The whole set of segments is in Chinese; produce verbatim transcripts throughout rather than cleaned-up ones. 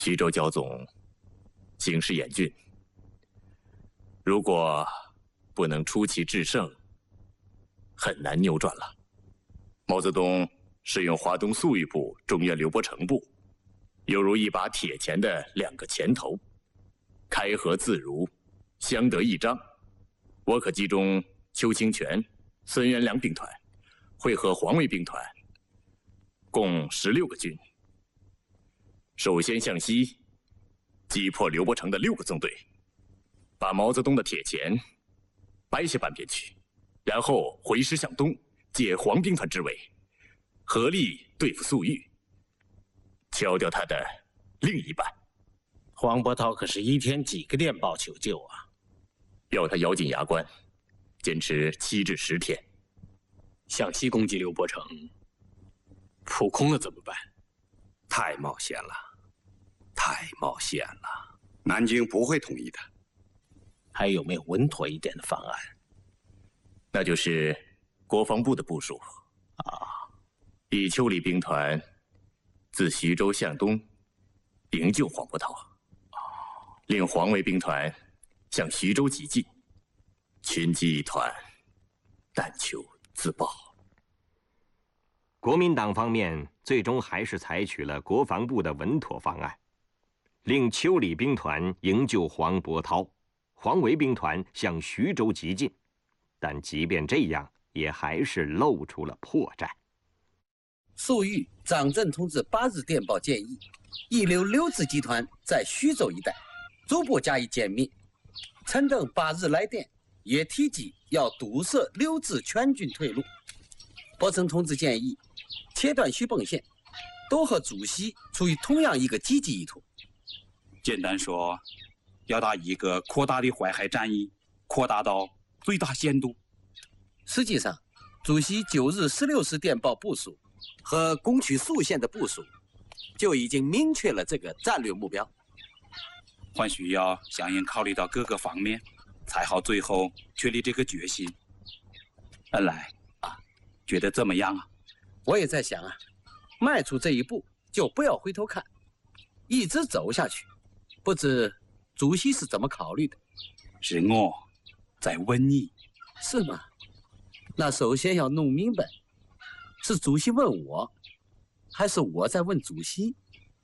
徐州焦总形势严峻，如果不能出奇制胜，很难扭转了。毛泽东使用华东粟裕部、中原刘伯承部，犹如一把铁钳的两个钳头，开合自如，相得益彰。我可集中邱清泉、孙元良兵团，会合黄维兵团，共十六个军。首先向西，击破刘伯承的六个纵队，把毛泽东的铁钳掰下半边去，然后回师向东，借黄兵团之围，合力对付粟裕，敲掉他的另一半。 黄伯韬可是一天几个电报求救啊？ 要他咬紧牙关，坚持七至十天。 向西攻击刘伯承，扑空了怎么办？ 太冒险了，太冒险了。南京不会同意的。 还有没有稳妥一点的方案？ 那就是国防部的部署啊，以邱李兵团自徐州向东营救黄伯韬，令黄维兵团向徐州急进，群击一团，但求自爆。 国民党方面最终还是采取了国防部的稳妥方案，令邱李兵团营救黄伯韬，黄维兵团向徐州急进。但即便这样，也还是露出了破绽。 粟裕、张震同志八日电报建议，一流六支集团在徐州一带逐步加以歼灭。陈登八日来电，也提及要堵塞六支全军退路。伯承同志建议切断徐蚌线，都和主席处于同样一个积极意图。 简单说，要把一个扩大的淮海战役扩大到最大限度。 实际上，主席九日十六时电报部署和攻取宿县的部署，就已经明确了这个战略目标。 还需要相应考虑到各个方面，才好最后确立这个决心。恩来啊，觉得怎么样啊？ 我也在想啊，迈出这一步就不要回头看，一直走下去。不知主席是怎么考虑的？ 是我在问你。 是吗？那首先要弄明白，是主席问我，还是我在问主席？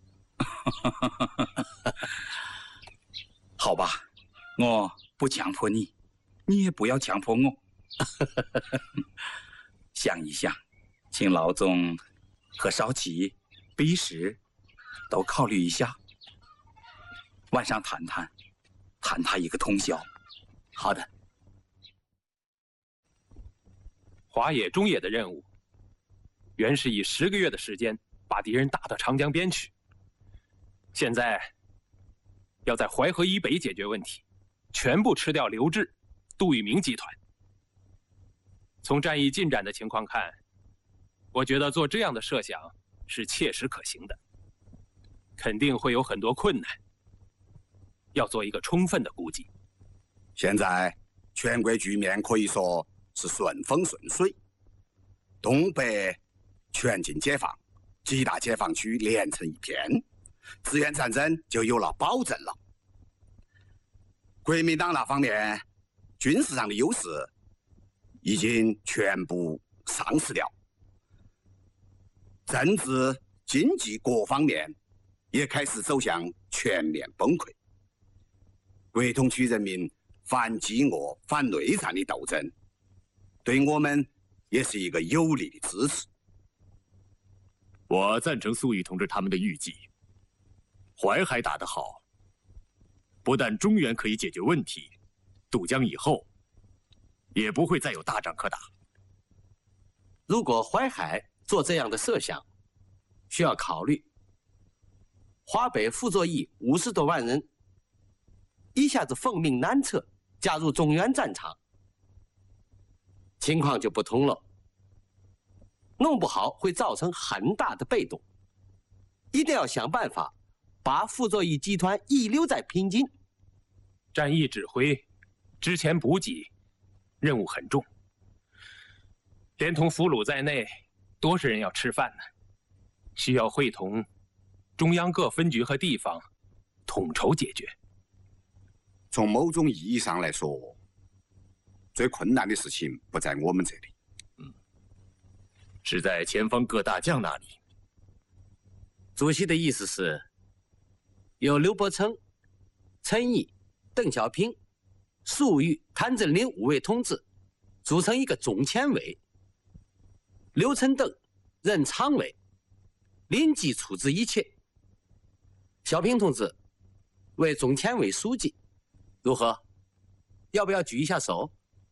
好吧，我不强迫你，你也不要强迫我。想一想，请老总和少奇、毕石都考虑一下，晚上谈谈，谈他一个通宵。 好的。 华野、中野的任务，原是以十个月的时间把敌人打到长江边去。现在要在淮河以北解决问题，全部吃掉刘峙、杜聿明集团。从战役进展的情况看，我觉得做这样的设想是切实可行的，肯定会有很多困难，要做一个充分的估计。 现在全国局面可以说是顺风顺水，东北全境解放，几大解放区连成一片，资源战争就有了保证了。国民党那方面军事上的优势已经全部丧失掉，政治、经济各方面也开始走向全面崩溃。国统区人民反饥饿、反内战的斗争，对我们也是一个有力的支持。 我赞成粟裕同志他们的预计，淮海打得好，不但中原可以解决问题，渡江以后也不会再有大仗可打。 如果淮海做这样的设想，需要考虑华北傅作义五十多万人一下子奉命南撤，加入中原战场，情况就不同了。弄不好会造成很大的被动，一定要想办法把傅作义集团遗留在平津。 战役指挥、之前补给任务很重，连同俘虏在内，多少人要吃饭呢？需要会同中央各分局和地方统筹解决。 从某种意义上来说，最困难的事情不在我们这里， 嗯，是在前方各大将那里。 主席的意思是，由刘伯承、陈毅、邓小平、粟裕、谭震林五位同志组成一个中前委，刘陈邓任常委，临机处置一切。小平同志为中前委书记，如何？要不要举一下手？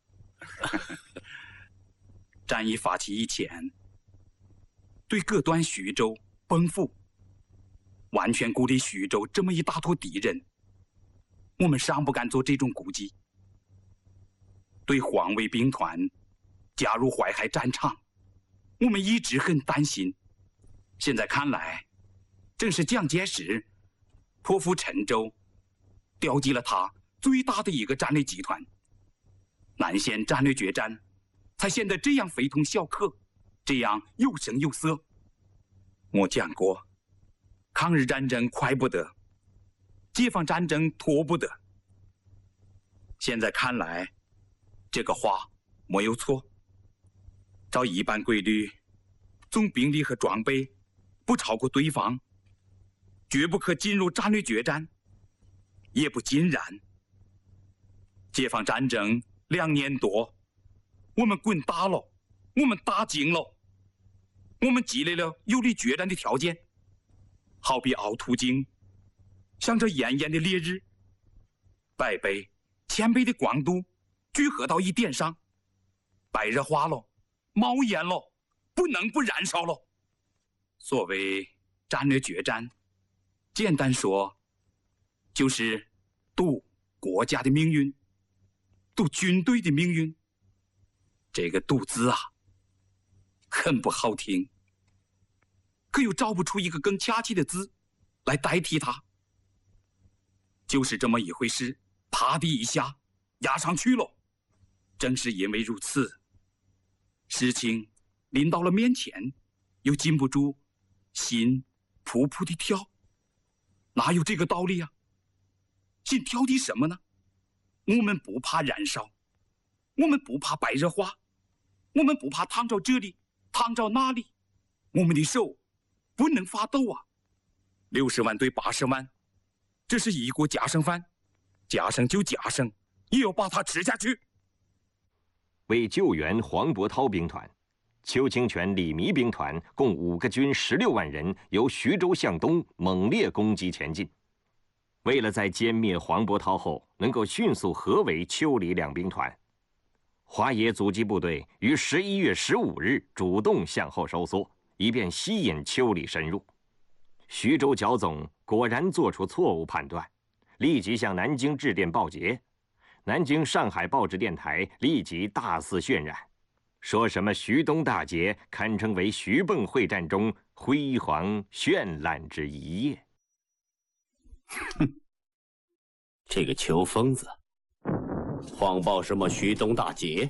战役发起以前，对各端徐州、奔赴，完全孤立徐州这么一大坨敌人，我们尚不敢做这种估计。对黄卫兵团加入淮海战场，我们一直很担心。现在看来，正是蒋介石破釜沉舟，调集了他最大的一个战略集团，南线战略决战才显得这样非同小可，这样有声有色。我讲过，抗日战争快不得，解放战争拖不得。现在看来，这个话没有错。照一般规律，总兵力和装备不超过对方，绝不可进入战略决战，也不尽然。解放战争两年多，我们滚大了，我们打精了，我们积累了有利决战的条件，好比凹凸镜，向着炎炎的烈日，百倍、千倍的光度聚合到一点上，白热化了，冒烟了，不能不燃烧了。所谓战略决战，简单说，就是赌国家的命运，赌军队的命运。这个赌字啊，很不好听，可又找不出一个更恰切的字来代替它。就是这么一回事，啪的一下压上去了。正是因为如此，事情临到了面前，又禁不住心扑扑的跳。哪有这个道理啊？心跳的什么呢？我们不怕燃烧，我们不怕白热化，我们不怕烫着这里，烫着那里，我们的手不能发抖啊！六十万对八十万，这是一锅夹生饭，夹生就夹生，也要把它吃下去。 为救援黄伯韬兵团，邱清泉、李弥兵团共五个军十六万人，由徐州向东猛烈攻击前进。为了在歼灭黄伯韬后能够迅速合围邱李两兵团，华野阻击部队于十一月十五日主动向后收缩，以便吸引邱李深入。徐州剿总果然做出错误判断，立即向南京致电报捷。南京、上海报纸、电台立即大肆渲染，说什么徐东大捷堪称为徐蚌会战中辉煌绚烂之一页。 哼，这个球疯子，谎报什么徐东大捷，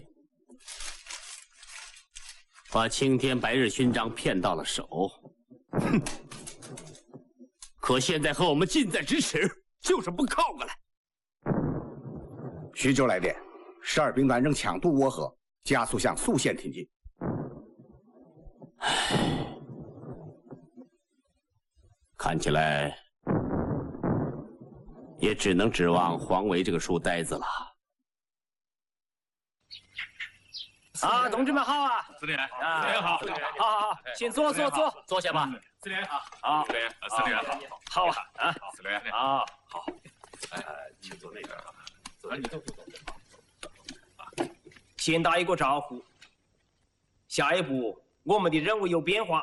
把青天白日勋章骗到了手。哼！可现在和我们近在咫尺，就是不靠过来。 徐州来电，十二兵团仍抢渡涡河，加速向宿县挺进。 唉，看起来也只能指望黄维这个书呆子了。 啊，同志们好啊！ 司令员， 啊， 司令员好， 好好好，先坐坐坐，坐下吧。 司令员好， 好， 司令员，司令员好， 好啊啊， 司令员好， 好，哎，请坐那边。啊，你坐坐坐。 先打一个招呼。下一步，我们的任务有变化。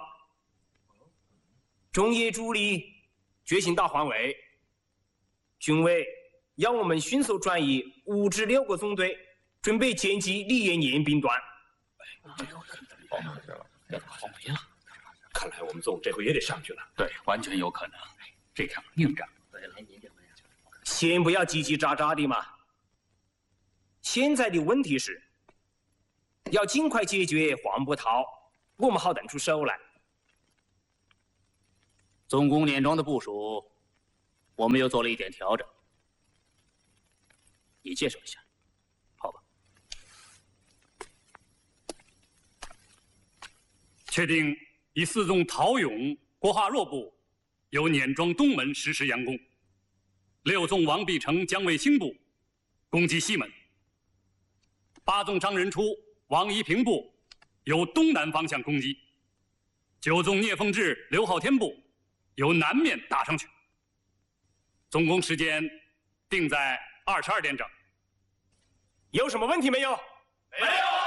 中野主力决心打黄维，军委要我们迅速转移五至六个总队，准备歼击李延年兵团。 这回可能黄维了，看来我们总这回也得上去了。对，完全有可能，这场硬仗。 先不要叽叽喳喳的嘛。现在的问题是，要尽快解决黄伯韬，我们好腾出手来。 总攻碾庄的部署，我们又做了一点调整。你介绍一下，好吧？ 确定以四纵陶勇、郭化若部由碾庄东门实施佯攻，六纵王必成、姜卫兴部攻击西门，八纵张仁初、王一平部由东南方向攻击，九纵聂凤智、刘浩天部由南面打上去。总攻时间定在二十二点整。 有什么问题没有？ 没有。